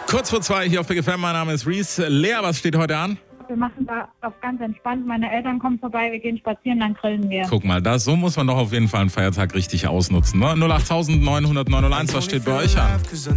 Kurz vor 2 hier auf Big FM. Mein Name ist Reese. Lea, was steht heute an? Wir machen da auf ganz entspannt. Meine Eltern kommen vorbei, wir gehen spazieren, dann grillen wir. Guck mal, so muss man doch auf jeden Fall einen Feiertag richtig ausnutzen. Ne? 08000 900 901, was steht bei euch an?